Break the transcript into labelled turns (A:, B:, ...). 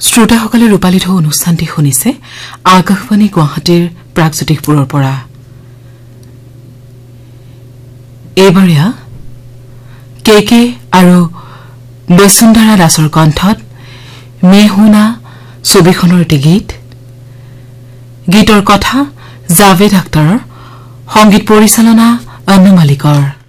A: শ্ৰোতাসকলে ৰূপালী ঢৌ অনুষ্ঠানটি শুনিছে আকাশবাণী গুৱাহাটীৰ প্ৰাগজ্যোতিষপুৰৰ পৰা। এইবাৰ কে আৰু বসুন্ধৰা দাসৰ কণ্ঠত মেহুনা ছবিখনৰ এটি গীত। গীতৰ কথা জাভেদ আখতাৰৰ, সংগীত পৰিচালনা অনু মালিকৰ।